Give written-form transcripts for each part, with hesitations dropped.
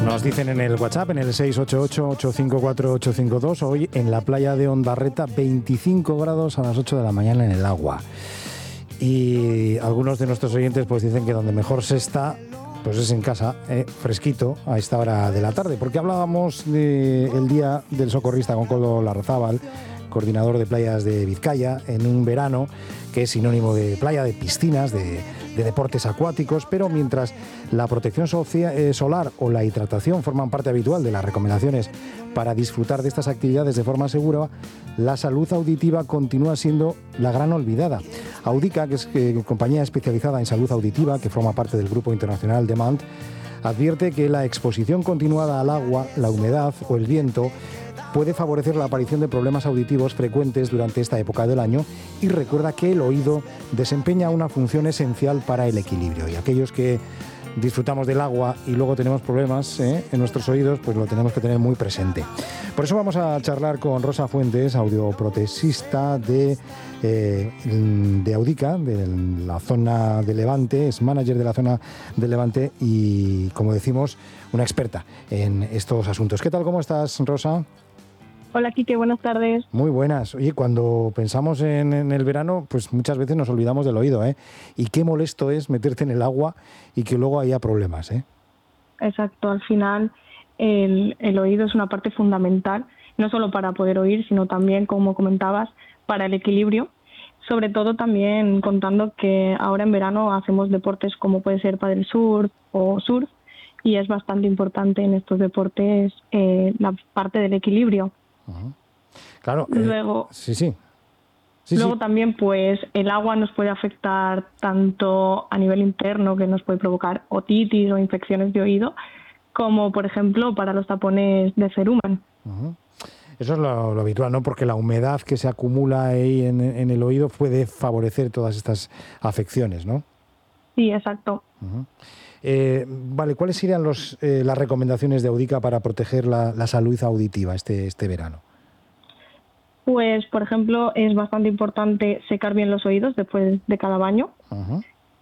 Nos dicen en el WhatsApp, en el 688-854-852, hoy en la playa de Ondarreta, 25 grados a las 8 de la mañana en el agua. Y algunos de nuestros oyentes pues dicen que donde mejor se está, pues es en casa, fresquito, a esta hora de la tarde. Porque hablábamos del Día del Socorrista con Koldo Larrazábal, coordinador de playas de Vizcaya, en un verano que es sinónimo de playa, de piscinas, de deportes acuáticos, pero mientras la protección solar o la hidratación forman parte habitual de las recomendaciones para disfrutar de estas actividades de forma segura, la salud auditiva continúa siendo la gran olvidada. Audica, que es compañía especializada en salud auditiva, que forma parte del grupo internacional Demant, advierte que la exposición continuada al agua, la humedad o el viento puede favorecer la aparición de problemas auditivos frecuentes durante esta época del año y recuerda que el oído desempeña una función esencial para el equilibrio. Y aquellos que disfrutamos del agua y luego tenemos problemas en nuestros oídos, pues lo tenemos que tener muy presente. Por eso vamos a charlar con Rosa Fuentes, audioprotesista de Audica, de la zona de Levante, es manager de la zona de Levante y, como decimos, una experta en estos asuntos. ¿Qué tal? ¿Cómo estás, Rosa? Hola, Quique, buenas tardes. Muy buenas. Oye, cuando pensamos en el verano, pues muchas veces nos olvidamos del oído, ¿eh? Y qué molesto es meterte en el agua y que luego haya problemas, ¿eh? Exacto, al final el oído es una parte fundamental, no solo para poder oír, sino también, como comentabas, para el equilibrio. Sobre todo también contando que ahora en verano hacemos deportes como puede ser pádel surf o surf, y es bastante importante en estos deportes la parte del equilibrio. Uh-huh. Claro. Luego, luego también, pues el agua nos puede afectar tanto a nivel interno, que nos puede provocar otitis o infecciones de oído, como por ejemplo para los tapones de cerumen. Uh-huh. Eso es lo habitual, ¿no? Porque la humedad que se acumula ahí en el oído puede favorecer todas estas afecciones, ¿no? Sí, exacto. Uh-huh. Vale, ¿cuáles serían las recomendaciones de Audica para proteger la salud auditiva este verano? Pues, por ejemplo, es bastante importante secar bien los oídos después de cada baño. Uh-huh.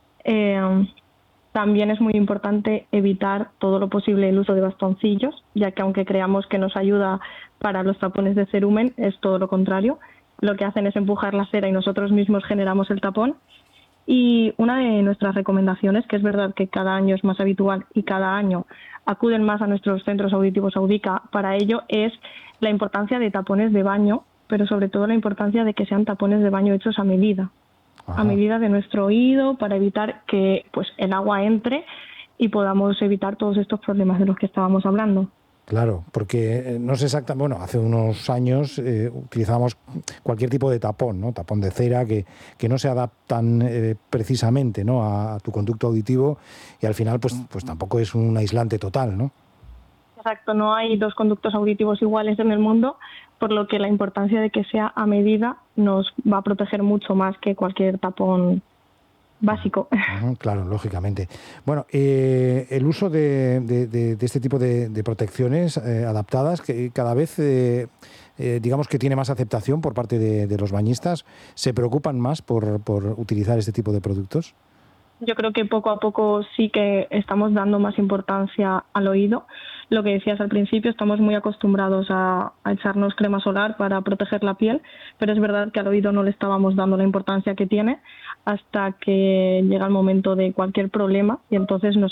También es muy importante evitar todo lo posible el uso de bastoncillos, ya que aunque creamos que nos ayuda para los tapones de cerumen, es todo lo contrario. Lo que hacen es empujar la cera y nosotros mismos generamos el tapón. Y una de nuestras recomendaciones, que es verdad que cada año es más habitual y cada año acuden más a nuestros centros auditivos Audica, para ello es la importancia de tapones de baño, pero sobre todo la importancia de que sean tapones de baño hechos a medida. Ajá. A medida de nuestro oído, para evitar que pues el agua entre y podamos evitar todos estos problemas de los que estábamos hablando. Claro, porque no sé exactamente, bueno, hace unos años utilizábamos cualquier tipo de tapón, ¿no? Tapón de cera que no se adaptan precisamente, ¿no? a tu conducto auditivo y al final pues tampoco es un aislante total, ¿no? Exacto, no hay dos conductos auditivos iguales en el mundo, por lo que la importancia de que sea a medida nos va a proteger mucho más que cualquier tapón básico. Claro, lógicamente. Bueno, el uso de este tipo de protecciones adaptadas, que cada vez digamos que tiene más aceptación por parte de los bañistas, ¿se preocupan más por utilizar este tipo de productos? Yo creo que poco a poco sí que estamos dando más importancia al oído. Lo que decías al principio, estamos muy acostumbrados a echarnos crema solar para proteger la piel, pero es verdad que al oído no le estábamos dando la importancia que tiene hasta que llega el momento de cualquier problema y entonces nos